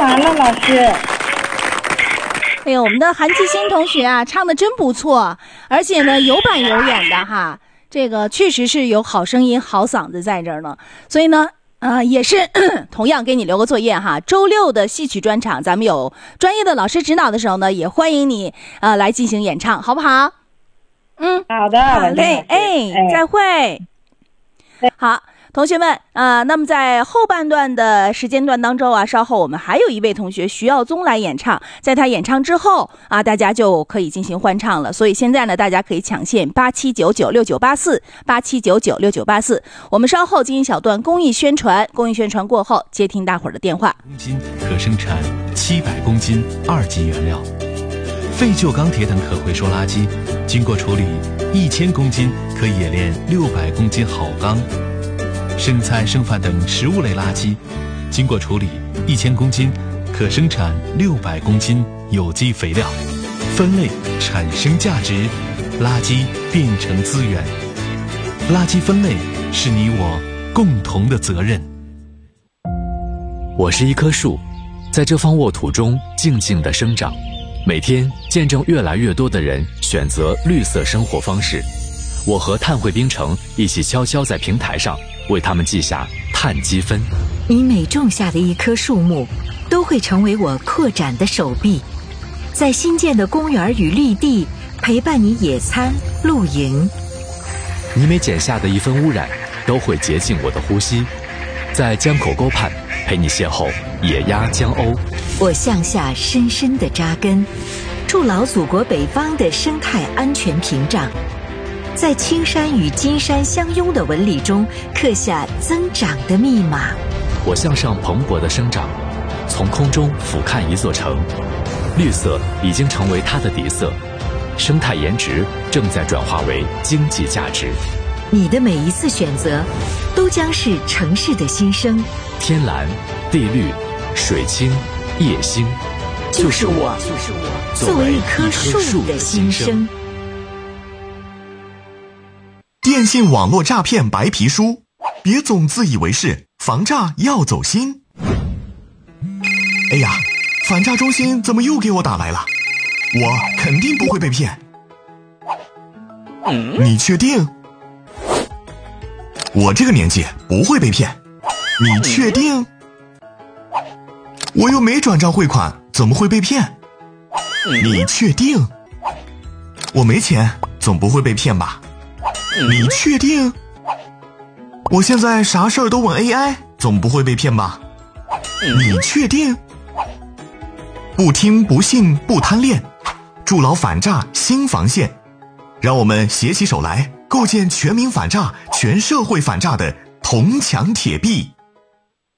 完了，老师。 哎呦，我们的韩继新同学啊，唱的真不错，而且呢有板有眼的哈，这个确实是有好声音、好嗓子在这儿呢。所以呢，也是同样给你留个作业哈。周六的戏曲专场，咱们有专业的老师指导的时候呢，也欢迎你来进行演唱，好不好？ 好的， 好嘞，再会。好。同学们那么在后半段的时间段当中啊，稍后我们还有一位同学徐耀宗来演唱，在他演唱之后啊，大家就可以进行欢唱了。所以现在呢，大家可以抢线87996984，87996984。我们稍后进行小段公益宣传，公益宣传过后接听大伙儿的电话。 公斤可生产700公斤2级原料，废旧钢铁等可回收垃圾，经过处理1000公斤可冶炼600公斤好钢。生菜、剩饭等食物类垃圾，经过处理1000公斤，可生产600公斤有机肥料。分类产生价值，垃圾变成资源。垃圾分类是你我共同的责任。 我是一棵树，在这方沃土中静静地生长，每天见证越来越多的人选择绿色生活方式。我和碳汇冰城一起悄悄在平台上为他们记下碳积分。 你每种下的一棵树木，都会成为我扩展的手臂，在新建的公园与绿地陪伴你野餐、露营。 你每减下的一分污染，都会洁净我的呼吸，在江口沟畔陪你邂逅野鸭、江鸥。 我向下深深地扎根，筑牢祖国北方的生态安全屏障，在青山与金山相拥的纹理中刻下增长的密码。 我向上蓬勃的生长，从空中俯瞰一座城，绿色已经成为它的底色，生态颜值正在转化为经济价值。 你的每一次选择，都将是城市的新生。 天蓝、地绿、水清、夜星， 就是我作为一棵树的新生。 电信网络诈骗白皮书，别总自以为是，防诈要走心。哎呀，反诈中心怎么又给我打来了？我肯定不会被骗。你确定？我这个年纪不会被骗。你确定？我又没转账汇款，怎么会被骗？你确定？我没钱，总不会被骗吧？你确定？我现在啥事儿都问 AI， 总不会被骗吧？你确定？不听不信不贪恋，筑牢反诈新防线，让我们携起手来，构建全民反诈、全社会反诈的铜墙铁壁。